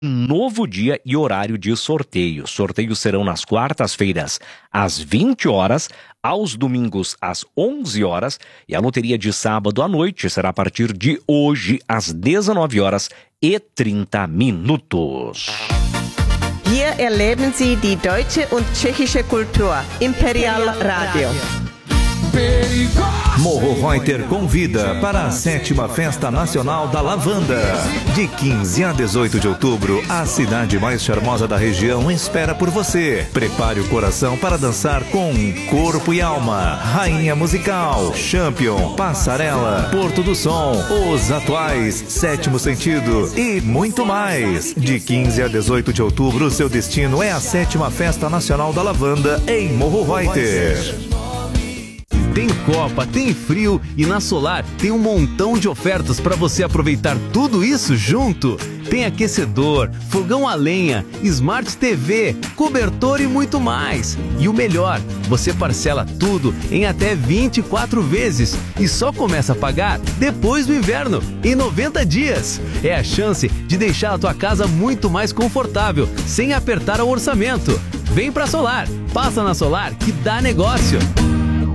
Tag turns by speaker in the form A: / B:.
A: novo dia e horário de sorteio. Sorteios serão nas quartas-feiras, às 20 horas, aos domingos, às 11 horas, e a loteria de sábado à noite será a partir de hoje, às 19 horas e 30 minutos.
B: Hier erleben Sie die deutsche und tschechische Kultur. Imperial Radio.
C: Morro Reuter convida para a 7ª Festa Nacional da Lavanda. De 15 a 18 de outubro, a cidade mais charmosa da região espera por você. Prepare o coração para dançar com Corpo e Alma, Rainha Musical, Champion, Passarela, Porto do Som, Os Atuais, Sétimo Sentido e muito mais. De 15 a 18 de outubro, seu destino é a 7ª Festa Nacional da Lavanda em Morro Reuter.
D: Tem Copa, tem frio e na Solar tem um montão de ofertas para você aproveitar tudo isso junto. Tem aquecedor, fogão a lenha, Smart TV, cobertor e muito mais. E o melhor, você parcela tudo em até 24 vezes e só começa a pagar depois do inverno, em 90 dias. É a chance de deixar a tua casa muito mais confortável, sem apertar o orçamento. Vem pra Solar, passa na Solar que dá negócio.